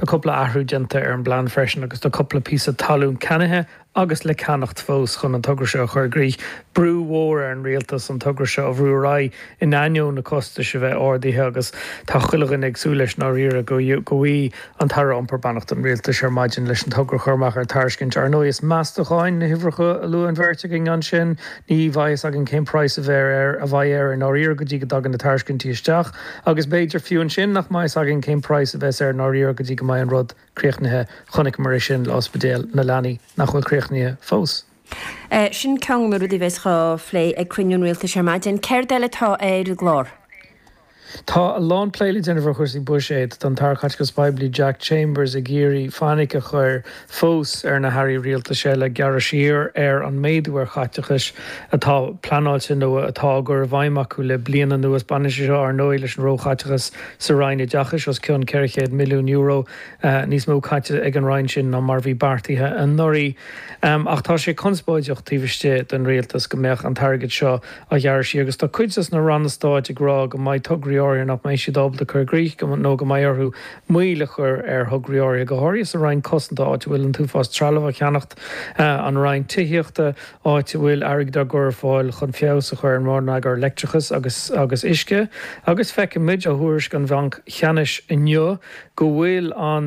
Tá coppla ahrú dinta an blan freisin agus tá coppla písa talún cenithe agus le ceannacht fós chun an tugra seo chuir grí brú mhór an rialtas an tugra seo a bhrúrá in aineú na costa se bheith ordaithe agus tá chuilegan agsú leis ná riire go bhí an tar ampar bannacht an rialtas ar maidin leis an tugra chumach ar taircinint ar nó is meastacháin na hifracha a luúan vertiging an sin ní bhaas agin céim price a bhéir a bhaid ar ná riire go dtí go dagan na taircinntí isteach agus beidir fiún sin nach mais agin céim price a bheits ar ná riire go dtí go mai an rud críochnathe chonig mar sin le ospidéal na leanaí nach chuil críochnaí fós. Sin ceann mar rudí bheits go phlé ag cuineún rialtas ar maidin, céir deile tá ar glár? Tá a lán pléile Jennifer Chursey Bushéad don tarchat go Bible Jack Chambers a géirí fannig a chur fós ar na Harry rialta se le garasír ar an méadú ar chateachas atá planáilte nua atá gur bhaimachú le bliana nuas banisise seo ar nó leis an róchateachas sa Rhaine deachas os ceann €400 milliún níos mó chaite ag an Rhain sin ná mar bhí bartaithe an norí ach tá sé conspóideocht tíbhaiste den rialtas go mbeadh an target seo a garasí agus tá cuidas na rannastáid agrá go maiid tugraí nach mé si dábla chur gríich go nó go maiorthú muile chur ar thugraí go háirs a Rhain cosanta áit bhfuil an túfás trealamh cheannacht an Rhain tuíochta áit bhfuil airg dar gur fáil chun fios a chur an mórna gur electrachas agus isce agus feice mid a thuairs gan bhanc cheannis inneo go bhfuil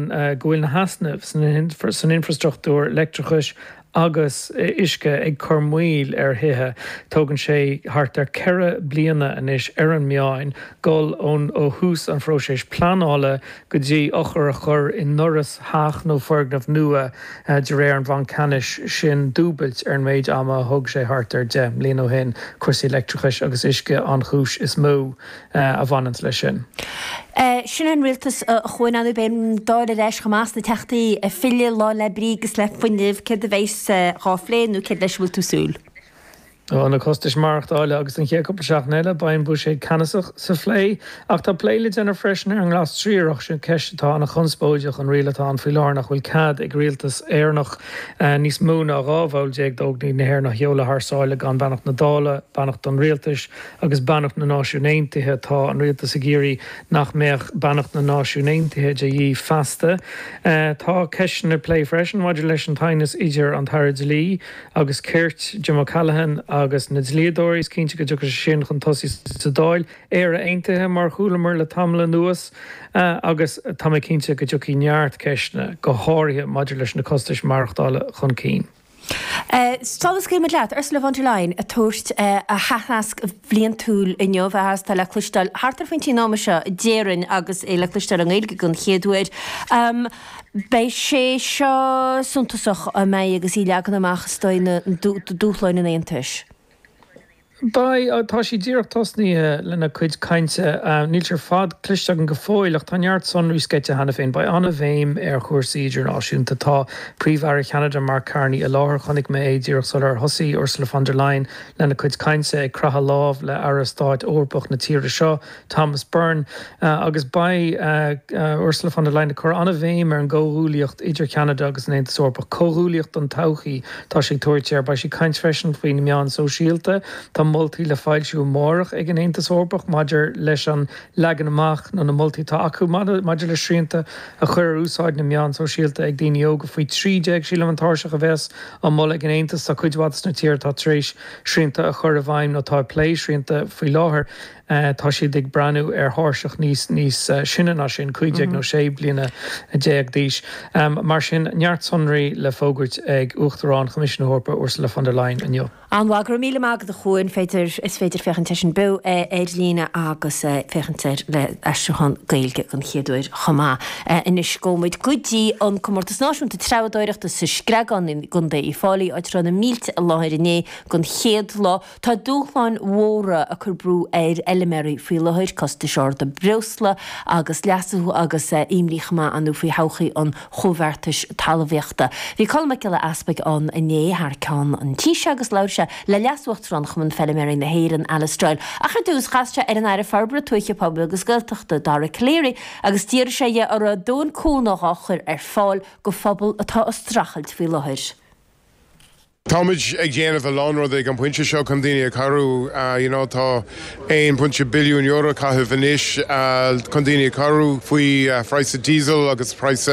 na hasnamh san infrastruchtúr electrachas agus isce ag chormhuil ar hithe tógann sé thart ar ceire bliana inis ar an meáin gol ón ó hús an phróisis planála go dtí ochar a chur in noras háach nó fergnamh nua de réir an bhain canis sin dúbailt ar an méid ama thug sé thart ar de líon ó hin cuasaí electrachas agus isce an chúis is mó a bhainant lei sin. Sin an rialtas chuin anú ben dáir leis go más na teachtaí a fiile lá le brígus le funineh cid a bhééis ráfléinú cid leis bhfuil túsúil. Na costais marachtáile agus an chécopla seachnéile bain Bushéad canasach sa phlé ach tá pléile denar freisin ar an glas tríoch sin ceistetá na chunspóideach an rialatá an fiáir nach bhfuil cad ag rialtas éarnach níos múna a rábháil déag dógnaí na hhéir nach heola thsáile gan bannacht na dála bannacht don rialtas agus bannacht na náisiúnéontaithe tá an rialtas a géirí nach méach bannacht na náisiúnéontaithe de dhí fasta tá ceisian ar plé freisin maidir leis an tainas idir an Thaird Lí agus Kirt Jim O'Callaghan agus na dlíadóirs cínte go dúchas sin chun tosí sa dáil ar a aontaithe mar chulamar le tamla nuas agus tá cínte go dúchaí neart ceisna go háirithe maidir leis na costais marachtála chun cín. Stálas céime leat ars le bhaint lein a tuairt a hathasc bblion túil in neomhhas tá le chluisteil hartar faoin tí náma seo déireann agus é le chluisteil an éilge gon chéadúid. Bei sé seo suntasach a mé agus í legan amach stoin dúchlein in éontais. Tá sí díreach tosnaí lena chuid cainte níl fad clisteach an go fóil ach táneart sonrú skeite hena féin ba anna bhéim ar chuirsaí idirnáisiúnta tá príomhhar Canada mar carní a láthir chonig mé díreach sol ar thosaí Ursula von der Leyen lena chuid cainte ag cratha lámh le arastáid órbach na tíre seo Thomas Byrne agus ba Ursula von der Leyen a chur anna bhéim ar an ggóúlaíocht idir Canada agus na órbach cóúlaíocht an tauchaí tá sé tuairtear ba sí caint freisin faoin meán so síalta tá multi le fáilisiú mórach ag an éontas órbach maidir leis an legan amach nó na multitá acu maidir le srianta a chur úsáid na meán so síalta ag daoine óga faoi 3 síle an táirseach a bheits an mol ag an éontas a chuidhhadas na tíir tá trééis srianta a chur a bhaim nó tá pléis srianta faoi láthair tá siad ag breanú ar thorseach níos sinna ná sin 5 nó 6 bliana a déag díis. Mar sin neart sonraí le fógurt ag Uachtarán Comisiún Hórpa Ursula von der Leyen inniu. An bhagur míle mágad a chuin is féidir fechantar sin bu éidirlína agus fechantar le eisteán gailge an chéadúir chamá. Inis gomid goidí an Comórtas Náisiúnta treabhdóireachta sa screagan in gunda í fálaí áit ranna mílte a láthir inné gon chéad lá tá dúchláin mhóra a chur brú éir eleméí faoi láthir costa seir de breusla agus leasú agus imlíchama anú faoi hachaí an chomhhartas talmhaíochta. Bhí colma le aspag an inné thar ceann an tíise agus leirse le leasúachtarán chum an felliméirí na héireann Alastráil. A chu dús chaiste ar an air farbre tuaiche poblbal agus gilteachta Dara Cléirí agus tíir sé ar a dún cúnach achar ar fáil go phobal atá ostrachailt faoi láthir. Táid ag déanamh lánrad ag an pointse seo chun daoine a carú tá 1.1 billiún euro caithh inis chun daoine a carú faoi phráis diesel agus phráis